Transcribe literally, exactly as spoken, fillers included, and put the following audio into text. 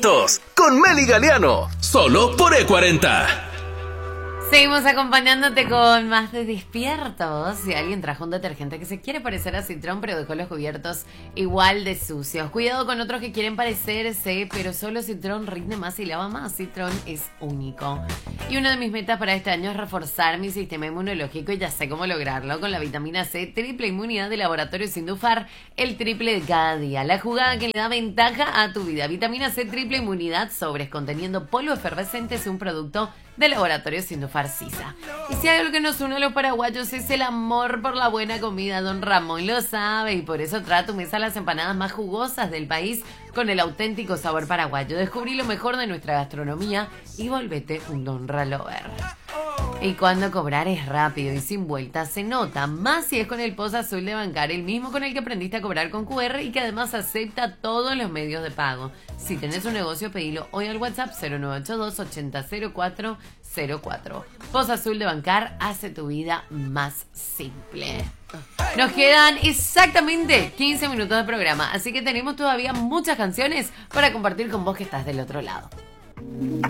Despiertos con Meli Galeano, solo por E cuarenta. Seguimos acompañándote con más de Despiertos. Si alguien trajo un detergente que se quiere parecer a Citrón, pero dejó los cubiertos igual de sucios. Cuidado con otros que quieren parecerse, pero solo Citrón rinde más y lava más. Citrón es único. Y una de mis metas para este año es reforzar mi sistema inmunológico y ya sé cómo lograrlo con la vitamina C triple inmunidad de Laboratorio Sindufar, el triple de cada día. La jugada que le da ventaja a tu vida. Vitamina C triple inmunidad, sobres conteniendo polvo efervescente, es un producto de Laboratorio Sindufar Sisa. Y si hay algo que nos une a los paraguayos es el amor por la buena comida. Don Ramón lo sabe y por eso trae a tu mesa las empanadas más jugosas del país con el auténtico sabor paraguayo. Descubrí lo mejor de nuestra gastronomía y volvete un Don Ralover. Y cuando cobrar es rápido y sin vuelta, se nota, más si es con el Poza Azul de Bancar, el mismo con el que aprendiste a cobrar con cu erre y que además acepta todos los medios de pago. Si tenés un negocio, pedilo hoy al WhatsApp cero nueve ocho dos ochenta cero cuatro cero cuatro. Poza Azul de Bancar hace tu vida más simple. Nos quedan exactamente quince minutos de programa, así que tenemos todavía muchas canciones para compartir con vos que estás del otro lado.